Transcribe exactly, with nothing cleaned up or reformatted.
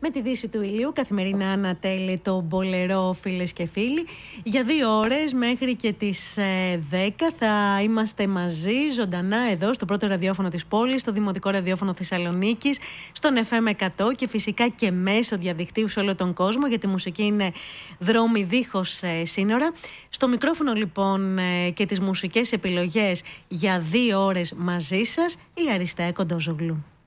με τη δύση του ηλίου, καθημερινά ανατέλει το Μπολερό, φίλες και φίλοι. Για δύο ώρες μέχρι και τις δέκα θα είμαστε μαζί ζωντανά εδώ στο πρώτο ραδιόφωνο της πόλης, στο Δημοτικό Ραδιόφωνο Θεσσαλονίκης, στον εφ εμ εκατό και φυσικά και μέσω διαδικτύου σε όλο τον κόσμο, γιατί η μουσική είναι δρόμοι δίχως σύνορα. Στο μικρόφωνο λοιπόν και τις μουσικές επιλογές για δύο ώρες μαζί σας, η Αριστεία Κοντόζογλου.